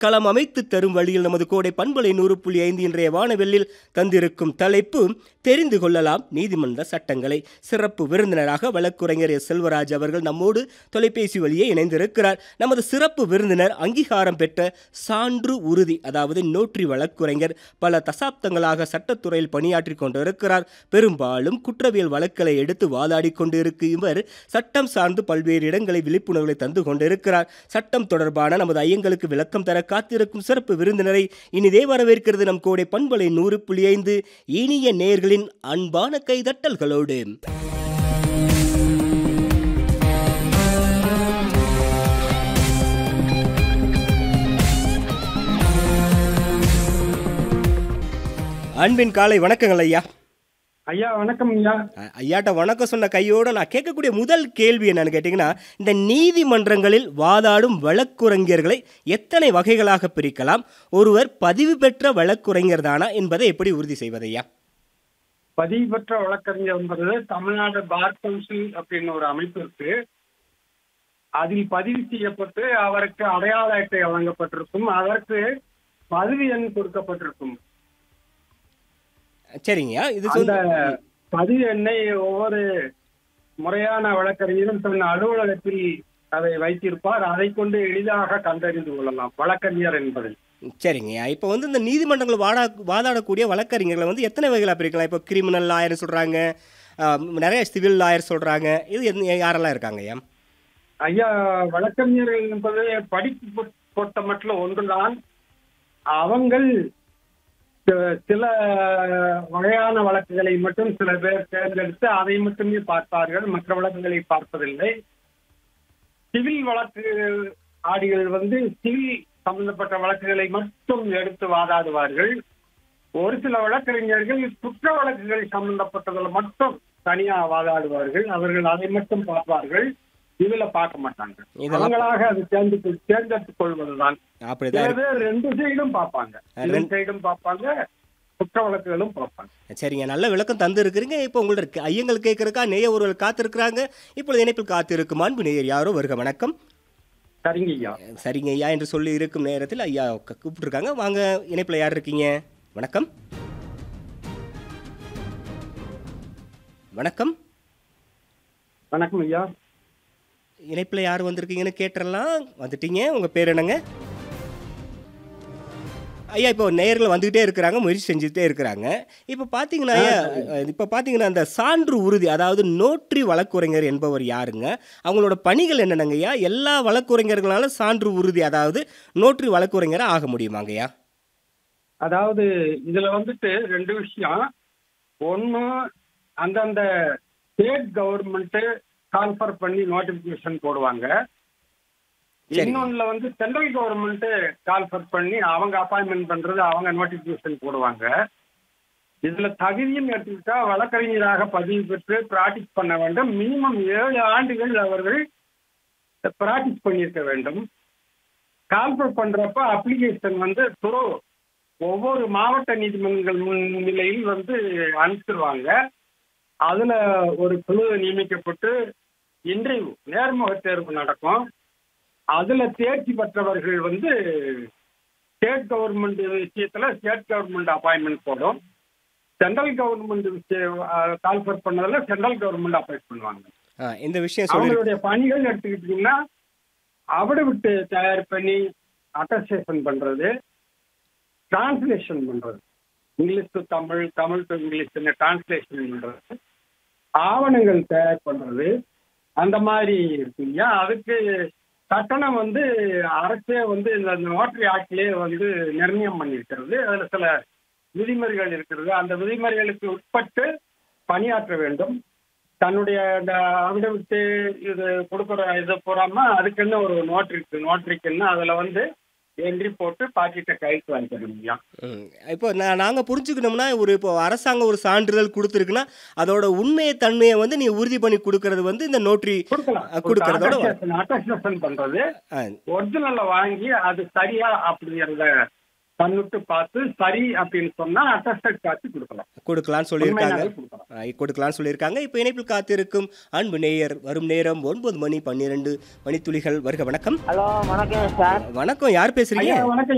களம் அமைத்து தரும் வழியில் நமது கோடை பண்பலை 100.5 இன்றைய வானவெல்லில் தந்திருக்கும் தலைப்பு தெரிந்து கொள்ளலாம் நீதிமன்ற சட்டங்களை. சிறப்பு விருந்தினராக வழக்குரைஞர் செல்வராஜ் அவர்கள் நம்மோடு தொலைபேசி வழியே இணைந்திருக்கிறார். நமது சிறப்பு விருந்தினர் அங்கீகாரம் பெற்ற சான்று உறுதி, அதாவது நோட்டரி வழக்குரைஞர். பல தசாப்தங்களாக சட்டத்துறையில் பணியாற்றி கொண்டிருக்கிறார். பெரும்பாலும் குற்றவியல் வழக்குகளை எடுத்து வாதாடி கொண்டிருக்கு இவர் சட்டம் சார்ந்து பல்வேறு இடங்களை விழிப்புணர்வுகளை தந்து கொண்டிருக்கிறார். சட்டம் தொடர்பான நமது ஐயங்களுக்கு விளக்கம் தர காத்திருக்கும் சிறப்பு விருந்தினரை இனிதே வரவேற்கிறது நம் கோடை பண்பலை 100.5 இனிய நேயர்களின் அன்பான கைதட்டல்களோடு. அன்பின் காலை வணக்கங்கள் ஐயா. ஐயா வணக்கம் ஐயா. ஐயாட்ட வணக்கம் சொன்ன கையோடு நான் கேட்கக்கூடிய முதல் கேள்வி என்னன்னு கேட்டிங்கன்னா, இந்த நீதிமன்றங்களில் வாதாடும் வழக்குரைஞர்களை எத்தனை வகைகளாக பிரிக்கலாம்? ஒருவர் பதிவு பெற்ற வழக்குரைஞர் தானா என்பதை எப்படி உறுதி செய்வது ஐயா? பதிவு பெற்ற வழக்கறிஞர் என்பது தமிழ்நாடு பார் கவுன்சில் அப்படின்னு ஒரு அமைப்பு இருக்கு. அதில் பதிவு செய்யப்பட்டு அவருக்கு அடையாள அட்டை வழங்கப்பட்டிருக்கும், அதற்கு பதிவு எண் கொடுக்கப்பட்டிருக்கும். சரிங்கய்யா. இது அந்த பதிவு எண்ணை ஒவ்வொரு முறையான வழக்கறிஞரும் தன் அலுவலகத்தில் அதை வைத்திருப்பார். அதை கொண்டு எளிதாக கண்டறிந்து கொள்ளலாம் வழக்கறிஞர் என்பதை. சரிங்கய்யா. இப்போ இந்த நீதிமன்றங்கள் வாதாடக்கூடிய வழக்கறிஞர்களை எத்தனை வகைகளாக பிரிக்கலாம்? இப்போ கிரிமினல் லாயர் சொல்கிறாங்க, நிறைய சிவில் லாயர் சொல்கிறாங்க. இது யாரெல்லாம் இருக்காங்க ஐயா? ஐயா, வழக்கறிஞர்கள் என்பது படிப்பு பொறுத்த மட்டும் ஒன்றுதான். அவங்கள் சில வகையான வழக்குகளை மட்டும் சில பேர் தேர்ந்தெடுத்து அதை மட்டுமே பார்ப்பார்கள், மற்ற வழக்குகளை பார்ப்பதில்லை. சிவில் வழக்கு ஆடிகள் சிவில் சம்பந்தப்பட்ட வழக்குகளை மட்டும் எடுத்து வாதாடுவார்கள். ஒரு சில வழக்கறிஞர்கள் குற்ற வழக்குகள் சம்பந்தப்பட்டதில் மட்டும் தனியா வாதாடுவார்கள். அவர்கள் அதை மட்டும் பார்ப்பார்கள், இதுல பார்க்க மாட்டாங்க. அவங்களாக அது தேர்ந்தெடுத்துக் கொள்வதுதான். ரெண்டு சைடும் பார்ப்பாங்க, சைடும் பார்ப்பாங்க, குற்ற வழக்குகளும் பார்ப்பாங்க. சரிங்க, நல்ல விளக்கம் தந்து இருக்கிறீங்க. இப்போ உங்களோட ஐயங்கள் கேட்கறக்கா நேய ஒருவர் காத்திருக்கிறாங்க. இப்பொழுது இணைப்பில் காத்திருக்கும் அன்பு நேயர் யாரோ வருக. வணக்கம். சரிங்க ஐயா. சரிங்க ஐயா என்று சொல்லி இருக்கும் நேரத்தில் ஐயா கூப்பிட்டுருக்காங்க. வாங்க, இணைப்பில் யார் இருக்கீங்க? வணக்கம். வணக்கம். வணக்கம் ஐயா. இணைப்பில் யார் வந்திருக்கீங்கன்னு கேட்டுடலாம். வந்துட்டீங்க. உங்கள் பேர் என்னங்க ஐயா? இப்போ நேயர்கள் வந்துக்கிட்டே இருக்கிறாங்க, முயற்சி செஞ்சுட்டே இருக்கிறாங்க. இப்போ பார்த்தீங்கன்னா ஐயா, இப்போ பார்த்தீங்கன்னா அந்த சான்று உறுதி, அதாவது நோட்டரி வழக்குரைஞர் என்பவர் யாருங்க? அவங்களோட பணிகள் என்னென்னங்க ஐயா? எல்லா வழக்குரைஞர்களால சான்று உறுதி, அதாவது நோட்டரி வழக்குரைஞராக ஆக முடியுமாங்க ஐயா? அதாவது இதுல ரெண்டு விஷயம். ஒன்று, அந்தந்த ஸ்டேட் கவர்மெண்ட் கான்ஃபர் பண்ணி நோட்டிபிகேஷன் போடுவாங்க. இன்னொன்னுல சென்ட்ரல் கவர்மெண்ட் கான்ஃபர் பண்ணி அவங்க அப்பாயின்மெண்ட் பண்றது, அவங்க நோட்டிபிகேஷன் போடுவாங்க. இதுல தகுதியும் எடுத்துக்கிட்டா வழக்கறிஞராக பதிவு பெற்று பிராக்டிஸ் பண்ண வேண்டும். மினிமம் 7 ஆண்டுகள் அவர்கள் பிராக்டிஸ் பண்ணியிருக்க வேண்டும். கான்ஃபர் பண்றப்ப அப்ளிகேஷன் துறோ ஒவ்வொரு மாவட்ட நீதிமன்றங்கள் முன்னிலையில் அனுப்பிச்சிருவாங்க. அதுல ஒரு குழு நியமிக்கப்பட்டு இன்டர்வியூ, நேர்முக தேர்வு நடக்கும். அதுல தேர்ச்சி பெற்றவர்கள் ஸ்டேட் கவர்மெண்ட் விஷயத்துல ஸ்டேட் கவர்மெண்ட் அப்பாயின்மெண்ட் போடும். சென்ட்ரல் கவர்மெண்ட் கால்ஃபர் பண்ணதுல சென்ட்ரல் கவர்மெண்ட் அப்பாயிண்ட் பண்ணுவாங்க. இந்த விஷயம் அவங்களுடைய பணிகள் எடுத்துக்கிட்டீங்கன்னா, அவிடவிட்டு தயார் பண்ணி அட்டஸ்டேஷன் பண்றது, டிரான்ஸ்லேஷன் பண்றது, English to Tamil, Tamil to English translation பண்றது, ஆவணங்கள் தயார் பண்றது, அந்த மாதிரி இருக்கு இல்லையா. அதுக்கு கட்டணம் அரசே இந்த நோட்டரி ஆக்ட்லயே நிர்ணயம் பண்ணியிருக்கிறது. அதுல சில விதிமுறைகள் இருக்கிறது. அந்த விதிமுறைகளுக்கு உட்பட்டு பணியாற்ற வேண்டும். தன்னுடைய இந்த அவிடவிட்டு இது கொடுக்குற இதை போறாம அதுக்குன்னு ஒரு நோட்டரிக்குன்னு அதுல என்ட்ரி போட்டு பாக்கெட்டை கைக்கு வாங்கிக்கணும் இல்லையா. இப்போ நாங்கள் புரிஞ்சுக்கணும்னா, இப்போ அரசாங்கம் ஒரு சான்றிதழ் கொடுத்துருக்குன்னா அதோட உண்மையை தன்மையை நீ உறுதி பண்ணி கொடுக்கறது இந்த நோட்டரி கொடுக்கறதோட அட்டஸ்டேஷன் பண்றது, ஒரிஜினல்ல வாங்கி அது சரியா அப்படிங்கிறத கண்ணுட்டு பார்த்து சரி அப்படின்னு சொன்னா அட்டஸ்டட் காட்சி கொடுக்கலாம்னு சொல்லியிருக்காங்க. இப்போ இணைப்பில் காத்திருக்கும் அன்பு நேயர் வரும் நேரம் 9:12 மணித்துளிகள் வருக. வணக்கம். ஹலோ, வணக்கம் சார். வணக்கம், யார் பேசுறீங்க? வணக்கம்.